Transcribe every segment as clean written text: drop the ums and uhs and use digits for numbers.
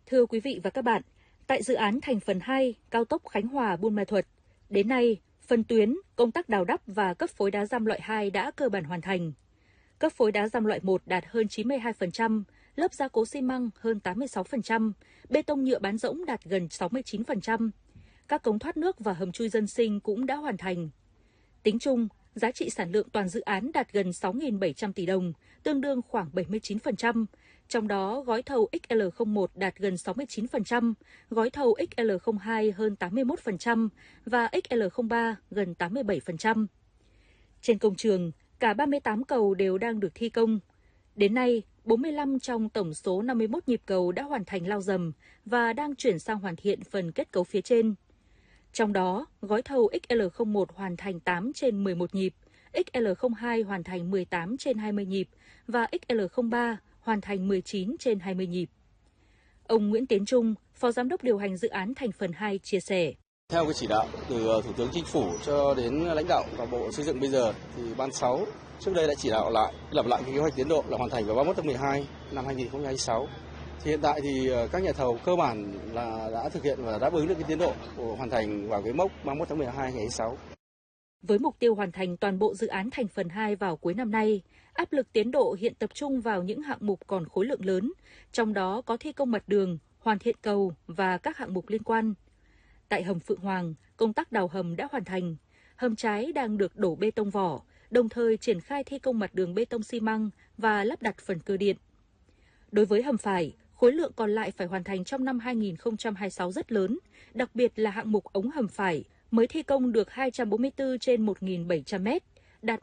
Thưa quý vị và các bạn, tại dự án thành phần 2 cao tốc Khánh Hòa - Buôn Ma Thuột, đến nay, phân tuyến, công tác đào đắp và cấp phối đá dăm loại 2 đã cơ bản hoàn thành. Cấp phối đá dăm loại 1 đạt hơn 92%, lớp gia cố xi măng hơn 86%, bê tông nhựa bán rỗng đạt gần 69%. Các cống thoát nước và hầm chui dân sinh cũng đã hoàn thành. Tính chung, giá trị sản lượng toàn dự án đạt gần 6.700 tỷ đồng, tương đương khoảng 79%. Trong đó, gói thầu XL01 đạt gần 69%, gói thầu XL02 hơn 81% và XL03 gần 87%. Trên công trường, cả 38 cầu đều đang được thi công. Đến nay, 45 trong tổng số 51 nhịp cầu đã hoàn thành lau dầm và đang chuyển sang hoàn thiện phần kết cấu phía trên. Trong đó, gói thầu XL01 hoàn thành 8 trên 11 nhịp, XL02 hoàn thành 18 trên 20 nhịp và XL03 hoàn thành 19 trên 20 nhịp. Ông Nguyễn Tiến Trung, Phó Giám đốc điều hành dự án thành phần 2 chia sẻ. Theo cái chỉ đạo từ Thủ tướng Chính phủ cho đến lãnh đạo và Bộ Xây dựng bây giờ thì Ban 6 trước đây đã chỉ đạo lập lại cái kế hoạch tiến độ là hoàn thành vào 31 tháng 12 năm 2026. Thì hiện tại thì các nhà thầu cơ bản là đã thực hiện và đáp ứng được cái tiến độ hoàn thành vào cái mốc 31 tháng 12 2026. Với mục tiêu hoàn thành toàn bộ dự án thành phần 2 vào cuối năm nay, áp lực tiến độ hiện tập trung vào những hạng mục còn khối lượng lớn, trong đó có thi công mặt đường, hoàn thiện cầu và các hạng mục liên quan. Tại hầm Phượng Hoàng, công tác đào hầm đã hoàn thành, hầm trái đang được đổ bê tông vỏ, đồng thời triển khai thi công mặt đường bê tông xi măng và lắp đặt phần cơ điện. Đối với hầm phải, khối lượng còn lại phải hoàn thành trong năm 2026 rất lớn, đặc biệt là hạng mục ống hầm phải mới thi công được 244 trên 1.700 m, đạt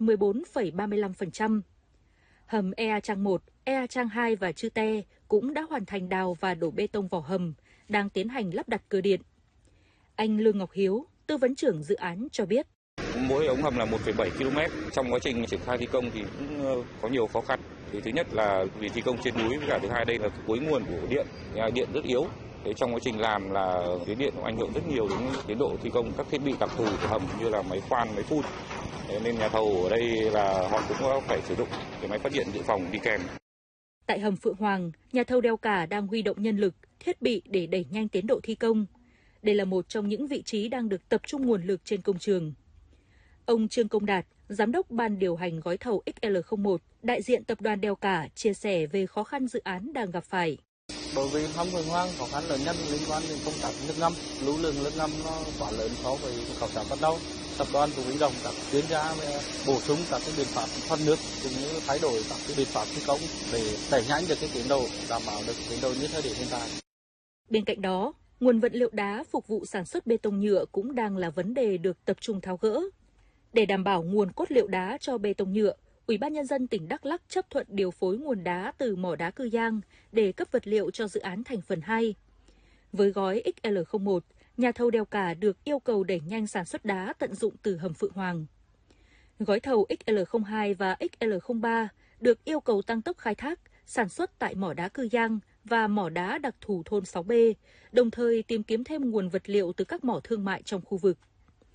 14,35%. Hầm Ea Trang 1, Ea Trang 2 và Chư Te cũng đã hoàn thành đào và đổ bê tông vỏ hầm, đang tiến hành lắp đặt cơ điện. Anh Lương Ngọc Hiếu, tư vấn trưởng dự án cho biết. Mỗi ống hầm là 1,7 km. Trong quá trình triển khai thi công thì cũng có nhiều khó khăn. Thì thứ nhất là vì thi công trên núi, và cả thứ hai đây là cuối nguồn của điện, điện rất yếu. Thế trong quá trình làm là tuyến điện ảnh hưởng rất nhiều đến tiến độ thi công các thiết bị đặc thù của hầm như là máy khoan, máy phun. Thế nên nhà thầu ở đây là họ cũng phải sử dụng cái máy phát điện dự phòng đi kèm. Tại hầm Phượng Hoàng, nhà thầu đeo cả đang huy động nhân lực, thiết bị để đẩy nhanh tiến độ thi công. Đây là một trong những vị trí đang được tập trung nguồn lực trên công trường. Ông Trương Công Đạt, Giám đốc Ban điều hành gói thầu XL01, đại diện tập đoàn Đeo Cả, chia sẻ về khó khăn dự án đang gặp phải. Đối với hầm Phượng Hoàng, khó khăn lớn nhất liên quan đến công tác nước ngầm, lưu lượng nước ngầm nó quá lớn so với khảo sát ban đầu. Tập đoàn cũng huy động các chuyên gia bổ sung các cái biện pháp thoát nước cũng như thay đổi các cái biện pháp thi công để đẩy nhanh được cái tiến độ, đảm bảo được tiến độ như thời điểm hiện tại. Bên cạnh đó, nguồn vật liệu đá phục vụ sản xuất bê tông nhựa cũng đang là vấn đề được tập trung tháo gỡ. Để đảm bảo nguồn cốt liệu đá cho bê tông nhựa, Ủy ban Nhân dân tỉnh Đắk Lắk chấp thuận điều phối nguồn đá từ mỏ đá Cư Giang để cấp vật liệu cho dự án thành phần 2. Với gói XL01, nhà thầu Đeo Cả được yêu cầu đẩy nhanh sản xuất đá tận dụng từ hầm Phượng Hoàng. Gói thầu XL02 và XL03 được yêu cầu tăng tốc khai thác, sản xuất tại mỏ đá Cư Giang và mỏ đá đặc thù thôn 6B, đồng thời tìm kiếm thêm nguồn vật liệu từ các mỏ thương mại trong khu vực.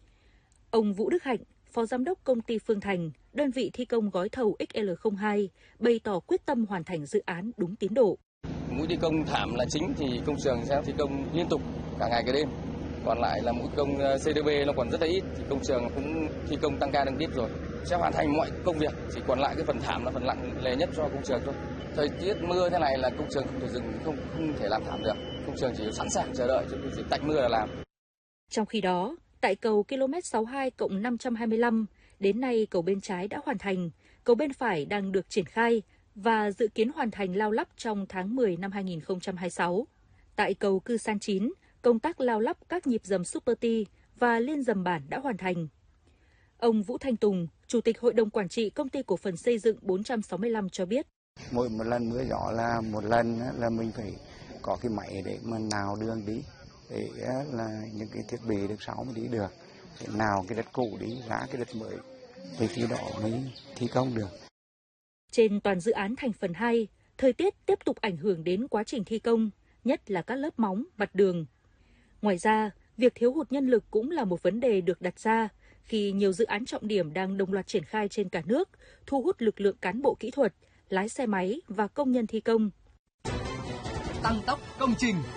Ông Vũ Đức Hạnh, Phó Giám đốc Công ty Phương Thành, đơn vị thi công gói thầu XL02, bày tỏ quyết tâm hoàn thành dự án đúng tiến độ. Mũi thi công thảm là chính thì công trường sẽ thi công liên tục cả ngày cả đêm. Còn lại là mũi công CDB nó còn rất là ít thì công trường cũng thi công tăng ca liên tiếp rồi. Sẽ hoàn thành mọi công việc, chỉ còn lại cái phần thảm là phần nặng nề nhất cho công trường thôi. Thời tiết mưa thế này là công trường không thể dừng, không thể làm thảm được. Công trường chỉ sẵn sàng chờ đợi chỉ tạnh mưa là làm. Trong khi đó, tại cầu km 62+525, đến nay cầu bên trái đã hoàn thành, cầu bên phải đang được triển khai và dự kiến hoàn thành lao lắp trong tháng 10 năm 2026. Tại cầu Cư San 9, công tác lao lắp các nhịp dầm Super T và liên dầm bản đã hoàn thành. Ông Vũ Thanh Tùng, Chủ tịch Hội đồng Quản trị Công ty Cổ phần Xây dựng 465 cho biết. Mỗi một lần mưa gió là một lần là mình phải có cái máy để mà nào đường đi, để là những cái thiết bị được 60 đi được, để nào cái đất cũ đi ra cái đất mới, thì khi đó mới thi công được. Trên toàn dự án thành phần 2, thời tiết tiếp tục ảnh hưởng đến quá trình thi công, nhất là các lớp móng, mặt đường. Ngoài ra, việc thiếu hụt nhân lực cũng là một vấn đề được đặt ra khi nhiều dự án trọng điểm đang đồng loạt triển khai trên cả nước, thu hút lực lượng cán bộ kỹ thuật, lái xe máy và công nhân thi công. Tăng tốc công trình.